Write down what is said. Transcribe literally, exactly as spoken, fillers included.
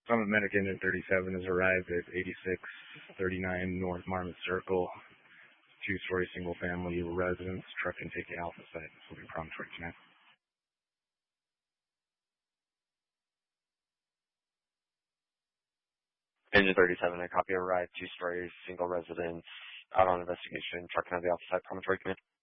Some medic engine thirty-seven has arrived at eighty-six thirty-nine North Marmot Circle. Two-story single-family residence. Truck can take you Alpha site. This will be promontory command. Engine thirty-seven, I copy. Arrived. Two-story single residence. Out on investigation. Truck can have the Alpha site. Promontory command.